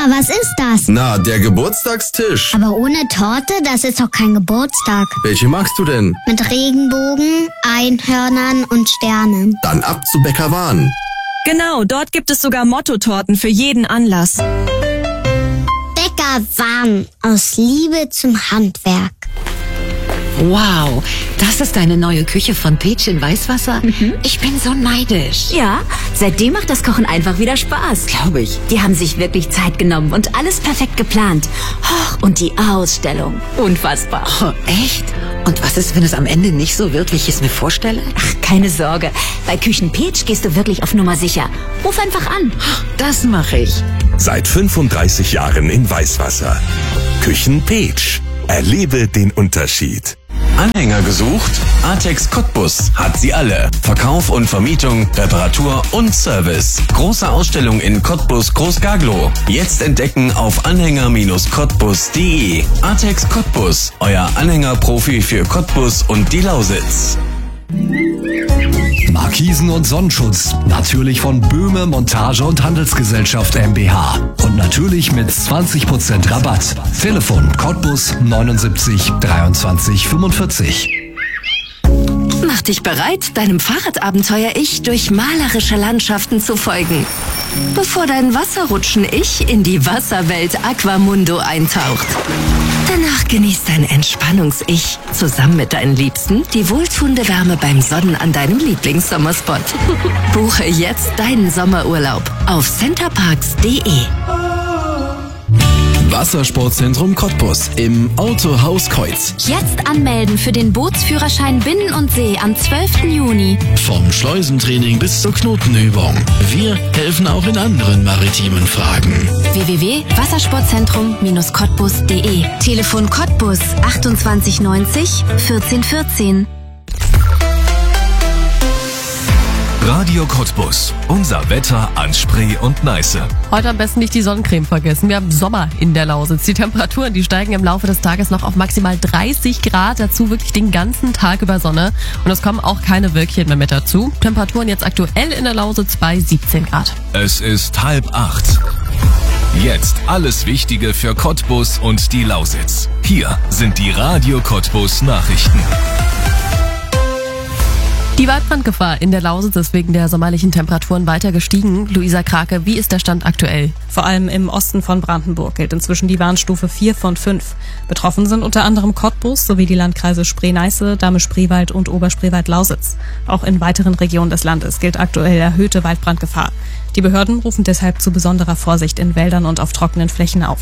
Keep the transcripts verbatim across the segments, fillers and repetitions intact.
was ist das? Na, der Geburtstagstisch. Aber ohne Torte, das ist doch kein Geburtstag. Welche magst du denn? Mit Regenbogen, Einhörnern und Sternen. Dann ab zu Bäcker Wahn. Genau, dort gibt es sogar Mottotorten für jeden Anlass. Bäcker Wahn, aus Liebe zum Handwerk. Wow, das ist deine neue Küche von Peach in Weißwasser? Mhm. Ich bin so neidisch. Ja, seitdem macht das Kochen einfach wieder Spaß. Glaube ich. Die haben sich wirklich Zeit genommen und alles perfekt geplant. Oh, und die Ausstellung. Unfassbar. Oh, echt? Und was ist, wenn es am Ende nicht so wird, wie ich es mir vorstelle? Ach, keine Sorge. Bei Küchen Peach gehst du wirklich auf Nummer sicher. Ruf einfach an. Das mache ich. Seit fünfunddreißig Jahren in Weißwasser. Küchen Peach. Erlebe den Unterschied. Anhänger gesucht? Artex Cottbus hat sie alle. Verkauf und Vermietung, Reparatur und Service. Große Ausstellung in Cottbus Groß-Gaglow. Jetzt entdecken auf anhänger Bindestrich cottbus punkt de. Artex Cottbus, euer Anhängerprofi für Cottbus und die Lausitz. Markisen und Sonnenschutz. Natürlich von Böhme Montage und Handelsgesellschaft GmbH. Und natürlich mit zwanzig Prozent Rabatt. Telefon Cottbus neunundsiebzig dreiundzwanzig fünfundvierzig. Mach dich bereit, deinem Fahrradabenteuer-Ich durch malerische Landschaften zu folgen. Bevor dein Wasserrutschen-Ich in die Wasserwelt Aquamundo eintaucht. Danach genießt dein Entspannungs-Ich zusammen mit deinen Liebsten die wohltuende Wärme beim Sonnen an deinem Lieblingssommerspot. Buche jetzt deinen Sommerurlaub auf centerparks punkt de. Wassersportzentrum Cottbus im Autohaus Kreuz. Jetzt anmelden für den Bootsführerschein Binnen und See am zwölften Juni. Vom Schleusentraining bis zur Knotenübung. Wir helfen auch in anderen maritimen Fragen. w w w punkt wassersportzentrum cottbus punkt de. Telefon Cottbus achtundzwanzig neunzig vierzehn vierzehn. Radio Cottbus. Unser Wetter an Spree und Neiße. Heute am besten nicht die Sonnencreme vergessen. Wir haben Sommer in der Lausitz. Die Temperaturen, die steigen im Laufe des Tages noch auf maximal dreißig Grad. Dazu wirklich den ganzen Tag über Sonne. Und es kommen auch keine Wölkchen mehr mit dazu. Temperaturen jetzt aktuell in der Lausitz bei siebzehn Grad. Es ist halb acht. Jetzt alles Wichtige für Cottbus und die Lausitz. Hier sind die Radio Cottbus Nachrichten. Die Waldbrandgefahr in der Lausitz ist wegen der sommerlichen Temperaturen weiter gestiegen. Luisa Krake, wie ist der Stand aktuell? Vor allem im Osten von Brandenburg gilt inzwischen die Warnstufe vier von fünf. Betroffen sind unter anderem Cottbus sowie die Landkreise Spree-Neiße, Dahme-Spreewald und Oberspreewald-Lausitz. Auch in weiteren Regionen des Landes gilt aktuell erhöhte Waldbrandgefahr. Die Behörden rufen deshalb zu besonderer Vorsicht in Wäldern und auf trockenen Flächen auf.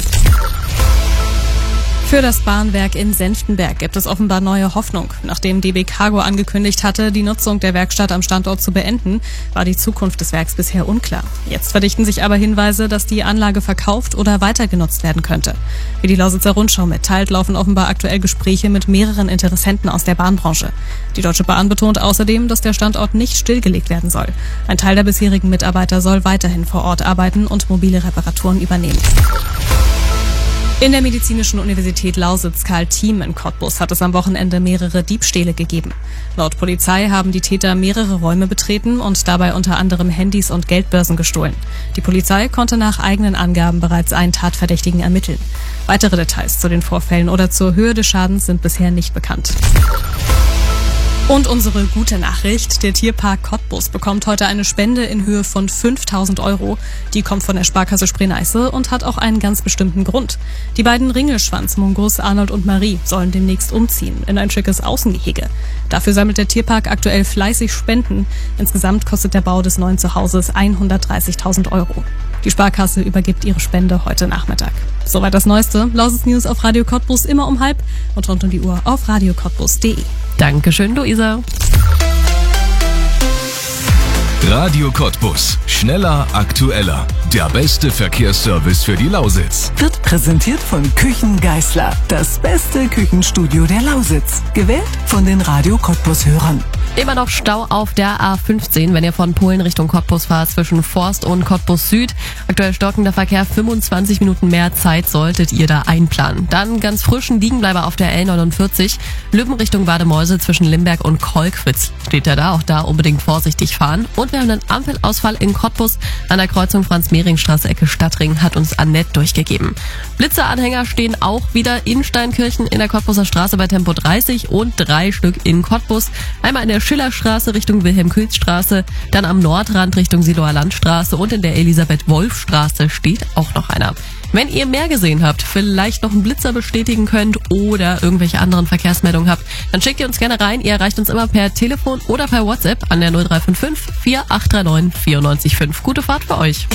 Für das Bahnwerk in Senftenberg gibt es offenbar neue Hoffnung. Nachdem D B Cargo angekündigt hatte, die Nutzung der Werkstatt am Standort zu beenden, war die Zukunft des Werks bisher unklar. Jetzt verdichten sich aber Hinweise, dass die Anlage verkauft oder weiter genutzt werden könnte. Wie die Lausitzer Rundschau mitteilt, laufen offenbar aktuell Gespräche mit mehreren Interessenten aus der Bahnbranche. Die Deutsche Bahn betont außerdem, dass der Standort nicht stillgelegt werden soll. Ein Teil der bisherigen Mitarbeiter soll weiterhin vor Ort arbeiten und mobile Reparaturen übernehmen. In der Medizinischen Universität Lausitz Karl Thiem in Cottbus hat es am Wochenende mehrere Diebstähle gegeben. Laut Polizei haben die Täter mehrere Räume betreten und dabei unter anderem Handys und Geldbörsen gestohlen. Die Polizei konnte nach eigenen Angaben bereits einen Tatverdächtigen ermitteln. Weitere Details zu den Vorfällen oder zur Höhe des Schadens sind bisher nicht bekannt. Und unsere gute Nachricht, der Tierpark Cottbus bekommt heute eine Spende in Höhe von fünftausend Euro. Die kommt von der Sparkasse Spree-Neiße und hat auch einen ganz bestimmten Grund. Die beiden Ringelschwanz-Mungos Arnold und Marie sollen demnächst umziehen in ein schickes Außengehege. Dafür sammelt der Tierpark aktuell fleißig Spenden. Insgesamt kostet der Bau des neuen Zuhauses hundertdreißigtausend Euro. Die Sparkasse übergibt ihre Spende heute Nachmittag. Soweit das Neueste. Lausitz News auf Radio Cottbus immer um halb und rund um die Uhr auf radio cottbus punkt de. Dankeschön, Luisa. Radio Cottbus. Schneller, aktueller. Der beste Verkehrsservice für die Lausitz. Wird präsentiert von Küchen Geißler. Das beste Küchenstudio der Lausitz. Gewählt von den Radio Cottbus-Hörern. Immer noch Stau auf der A fünfzehn, wenn ihr von Polen Richtung Cottbus fahrt, zwischen Forst und Cottbus Süd. Aktuell stockender Verkehr, fünfundzwanzig Minuten mehr Zeit solltet ihr da einplanen. Dann ganz frischen Liegenbleiber auf der L neunundvierzig, Lübben Richtung Wademäuse zwischen Limberg und Kolkwitz. Steht ja da, auch da unbedingt vorsichtig fahren. Und wir haben einen Ampelausfall in Cottbus an der Kreuzung Franz-Mehring-Straße, Ecke Stadtring, hat uns Annette durchgegeben. Blitzeranhänger stehen auch wieder in Steinkirchen in der Cottbuser Straße bei Tempo dreißig und drei Stück in Cottbus. Einmal in der Schillerstraße Richtung Wilhelm-Kühls-Straße, dann am Nordrand Richtung Siloer Landstraße und in der Elisabeth-Wolf-Straße steht auch noch einer. Wenn ihr mehr gesehen habt, vielleicht noch einen Blitzer bestätigen könnt oder irgendwelche anderen Verkehrsmeldungen habt, dann schickt ihr uns gerne rein. Ihr erreicht uns immer per Telefon oder per WhatsApp an der null drei fünf fünf, vier acht drei neun, vier neun fünf. Gute Fahrt für euch.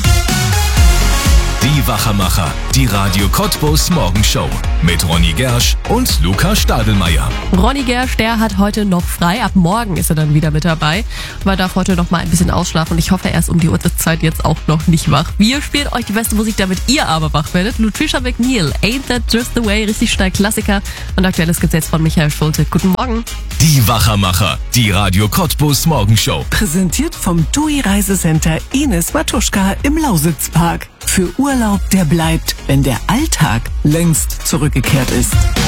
Die Wachermacher, die Radio Cottbus Morgenshow mit Ronny Gersch und Luca Stadelmeier. Ronny Gersch, der hat heute noch frei. Ab morgen ist er dann wieder mit dabei. Aber er darf heute noch mal ein bisschen ausschlafen und ich hoffe, er ist um die Uhrzeit jetzt auch noch nicht wach. Wir spielen euch die beste Musik, damit ihr aber wach werdet. Lutricia McNeil, Ain't That Just the Way, richtig steil Klassiker. Und aktuelles Gesetz von Michael Schulte. Guten Morgen. Die Wachermacher, die Radio Cottbus Morgenshow. Präsentiert vom T U I Reisecenter Ines Matuschka im Lausitzpark. Für Urlaub, der bleibt, wenn der Alltag längst zurückgekehrt ist.